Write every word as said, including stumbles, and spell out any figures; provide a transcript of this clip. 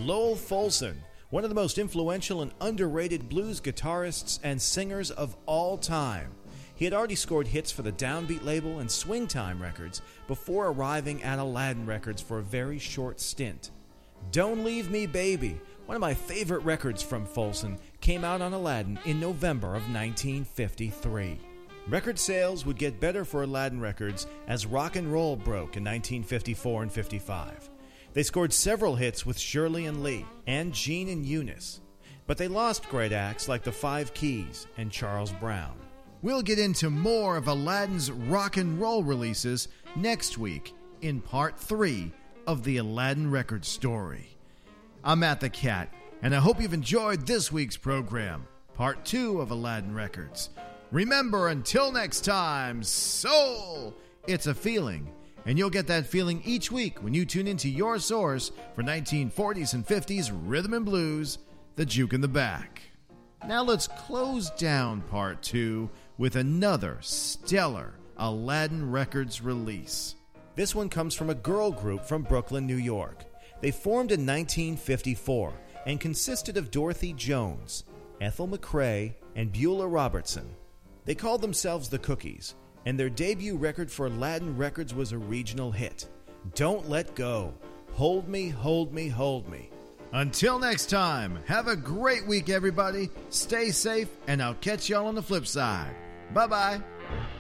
Lowell Fulson, one of the most influential and underrated blues guitarists and singers of all time. He had already scored hits for the Downbeat label and Swingtime Records before arriving at Aladdin Records for a very short stint. Don't Leave Me Baby, one of my favorite records from Fulson, came out on Aladdin in November of nineteen fifty-three. Record sales would get better for Aladdin Records as rock and roll broke in nineteen fifty-four and fifty-five. They scored several hits with Shirley and Lee and Gene and Eunice, but they lost great acts like the Five Keys and Charles Brown. We'll get into more of Aladdin's rock and roll releases next week in part three of the Aladdin Records story. I'm Matt the Cat, and I hope you've enjoyed this week's program, part two of Aladdin Records. Remember, until next time, soul, it's a feeling, and you'll get that feeling each week when you tune into your source for nineteen forties and fifties rhythm and blues, the Juke in the Back. Now let's close down part two with another stellar Aladdin Records release. This one comes from a girl group from Brooklyn, New York. They formed in nineteen fifty-four and consisted of Dorothy Jones, Ethel McCrae, and Beulah Robertson. They called themselves the Cookies, and their debut record for Aladdin Records was a regional hit, Don't Let Go, Hold Me, Hold Me, Hold Me. Until next time, have a great week, everybody. Stay safe, and I'll catch y'all on the flip side. Bye-bye.